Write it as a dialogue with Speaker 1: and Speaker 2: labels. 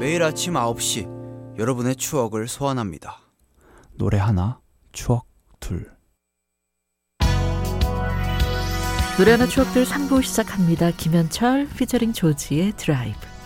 Speaker 1: 매일 아침 9시 여러분의 추억을 소환합니다.
Speaker 2: 노래 하나, 추억 둘.
Speaker 3: 노래 하나 추억들 3부 시작합니다. 김현철 피처링 조지의 드라이브.